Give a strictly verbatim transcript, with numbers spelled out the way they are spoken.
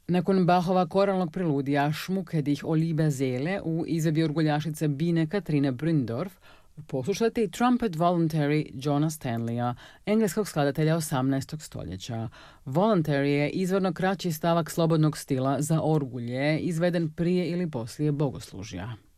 Nakon Bachova koralnog preludija Schmucke dich o liebe Seele u izvedbi orguljašice Bine Katrine Bründorf, poslušati Trumpet Voluntary Johna Stanleya, engleskog skladatelja osamnaestog stoljeća. Voluntary je izvorno kraći stavak slobodnog stila za orgulje, izveden prije ili poslije bogoslužja.